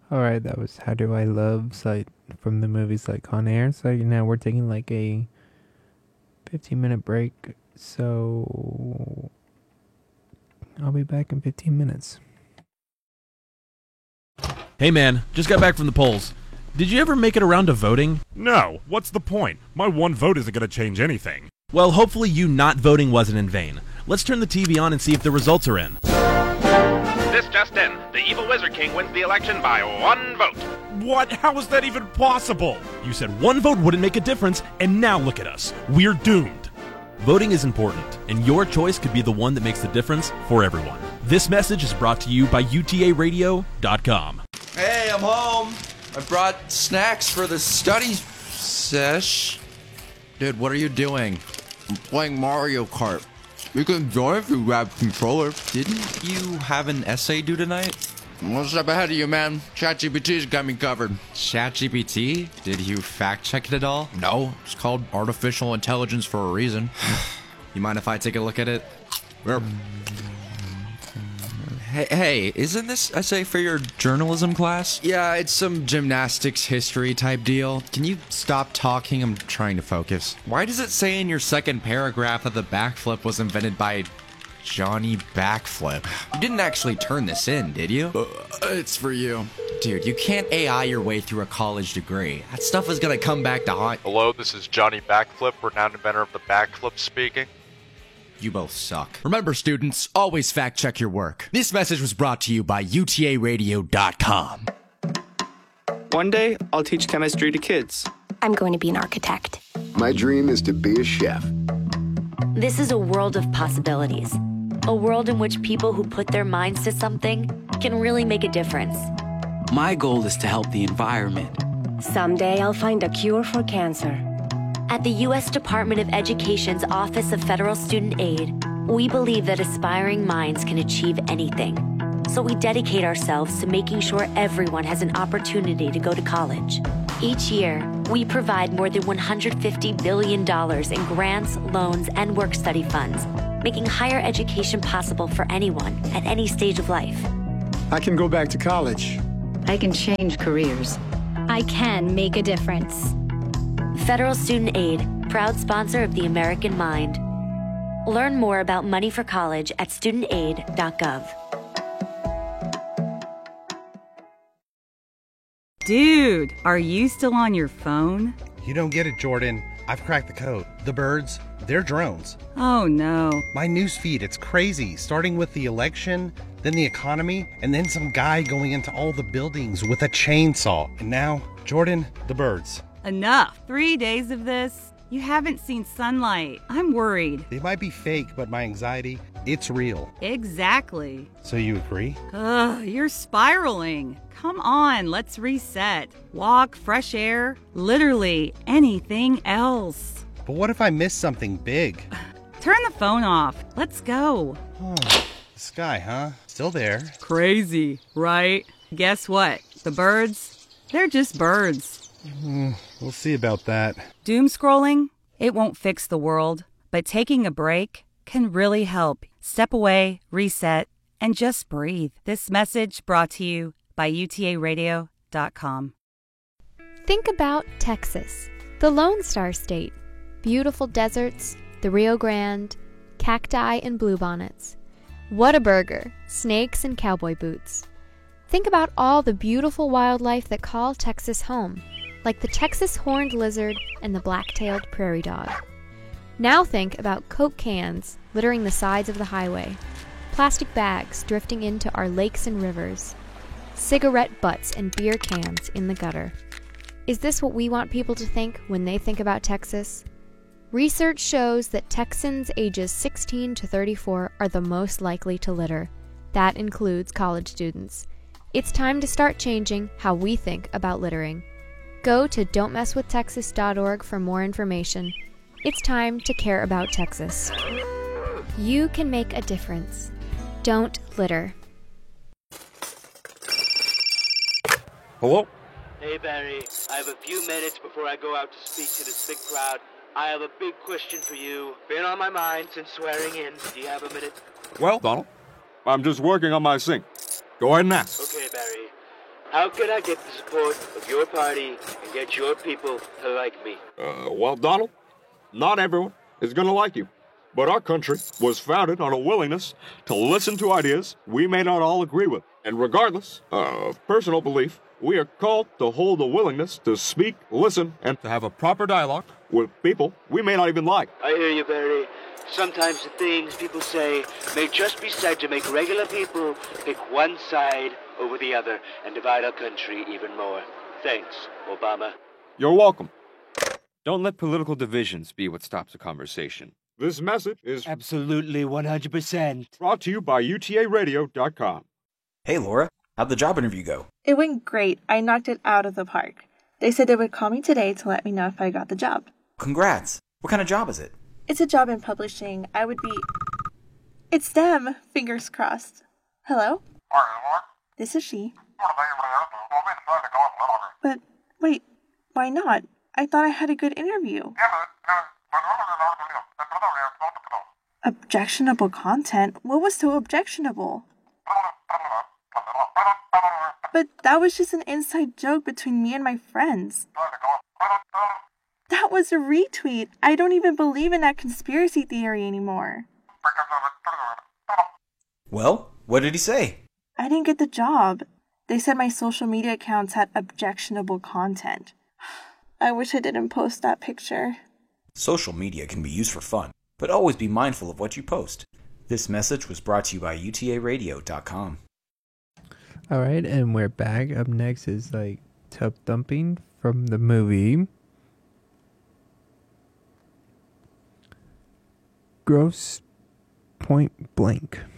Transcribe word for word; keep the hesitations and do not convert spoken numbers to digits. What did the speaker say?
Alright, that was How Do I Love so from the movies like Con Air. So now we're taking like a fifteen minute break. So I'll be back in fifteen minutes. Hey man, just got back from the polls. Did you ever make it around to voting? No, what's the point? My one vote isn't going to change anything. Well, hopefully you not voting wasn't in vain. Let's turn the T V on and see if the results are in. This just in. The evil Wizard King wins the election by one vote. What? How is that even possible? You said one vote wouldn't make a difference, and now look at us. We're doomed. Voting is important, and your choice could be the one that makes the difference for everyone. This message is brought to you by U T A radio dot com. Hey, I'm home. I brought snacks for the study sesh. Dude, what are you doing? I'm playing Mario Kart. You can join if you grab controller. Didn't you have an essay due tonight? One step ahead of you, man. ChatGPT's got me covered. ChatGPT? Did you fact check it at all? No, it's called artificial intelligence for a reason. You mind if I take a look at it? Where? Hey, hey, isn't this essay for your journalism class? Yeah, it's some gymnastics history type deal. Can you stop talking? I'm trying to focus. Why does it say in your second paragraph that the backflip was invented by Johnny Backflip? You didn't actually turn this in, did you? Uh, it's for you. Dude, you can't A I your way through a college degree. That stuff is gonna come back to haunt. Hello, this is Johnny Backflip, renowned inventor of the backflip speaking. You both suck. Remember, students, always fact check your work. This message was brought to you by U T A radio dot com. One day, I'll teach chemistry to kids. I'm going to be an architect. My dream is to be a chef. This is a world of possibilities. A world in which people who put their minds to something can really make a difference. My goal is to help the environment. Someday I'll find a cure for cancer. At the U S Department of Education's Office of Federal Student Aid, we believe that aspiring minds can achieve anything. So we dedicate ourselves to making sure everyone has an opportunity to go to college. Each year, we provide more than one hundred fifty billion dollars in grants, loans, and work-study funds, making higher education possible for anyone at any stage of life. I can go back to college. I can change careers. I can make a difference. Federal Student Aid, proud sponsor of the American Mind. Learn more about money for college at student aid dot gov. Dude, are you still on your phone? You don't get it, Jordan. I've cracked the code. The birds, they're drones. Oh no. My news feed, it's crazy. Starting with the election, then the economy, and then some guy going into all the buildings with a chainsaw. And now, Jordan, the birds. Enough. Three days of this? You haven't seen sunlight. I'm worried. They might be fake, but my anxiety, it's real. Exactly. So you agree? Ugh, you're spiraling. Come on, let's reset. Walk, fresh air, literally anything else. But what if I miss something big? Turn the phone off. Let's go. Oh, the sky, huh? Still there. Crazy, right? Guess what? The birds, they're just birds. Mm, we'll see about that. Doom scrolling? It won't fix the world, but taking a break can really help. Step away, reset, and just breathe. This message brought to you by U T A radio dot com. Think about Texas, the Lone Star State. Beautiful deserts, the Rio Grande, cacti and bluebonnets. Whataburger, snakes and cowboy boots. Think about all the beautiful wildlife that call Texas home, like the Texas horned lizard and the black-tailed prairie dog. Now think about Coke cans littering the sides of the highway, plastic bags drifting into our lakes and rivers, cigarette butts and beer cans in the gutter. Is this what we want people to think when they think about Texas? Research shows that Texans ages sixteen to thirty-four are the most likely to litter. That includes college students. It's time to start changing how we think about littering. Go to don't mess with texas dot org for more information. It's time to care about Texas. You can make a difference. Don't litter. Hello? Hey, Barry. I have a few minutes before I go out to speak to this big crowd. I have a big question for you. Been on my mind since swearing in. Do you have a minute? Well, Donald, I'm just working on my sing. Go ahead and ask. Okay, Barry. How can I get the support of your party and get your people to like me? Uh, well, Donald, not everyone is going to like you. But our country was founded on a willingness to listen to ideas we may not all agree with. And regardless of personal belief, we are called to hold a willingness to speak, listen, and to have a proper dialogue with people we may not even like. I hear you, Barry. Sometimes the things people say may just be said to make regular people pick one side over the other and divide our country even more. Thanks, Obama. You're welcome. Don't let political divisions be what stops a conversation. This message is absolutely one hundred percent brought to you by U T A radio dot com. Hey, Laura. How'd the job interview go? It went great. I knocked it out of the park. They said they would call me today to let me know if I got the job. Congrats. What kind of job is it? It's a job in publishing. I would be... It's them. Fingers crossed. Hello? This is she. But, wait. Why not? I thought I had a good interview. Objectionable content? What was so objectionable? But that was just an inside joke between me and my friends. That was a retweet. I don't even believe in that conspiracy theory anymore. Well, what did he say? I didn't get the job. They said my social media accounts had objectionable content. I wish I didn't post that picture. Social media can be used for fun, but always be mindful of what you post. This message was brought to you by U T A radio dot com. All right, and we're back. Up next is like Tub Thumping from the movie Gross Point Blank.